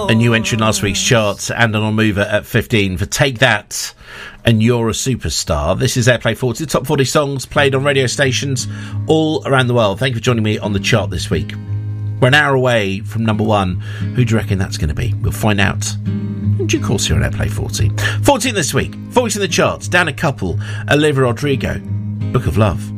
A new entry in last week's charts and an on-mover at 15 for Take That and You're a Superstar. This is Airplay 40, the top 40 songs played on radio stations all around the world. Thank you for joining me on the chart this week. We're an hour away from number one. Who do you reckon that's going to be? We'll find out in due course here on Airplay 40. 14 this week, 40 in the charts, down a couple, Olivia Rodrigo, Book of Love.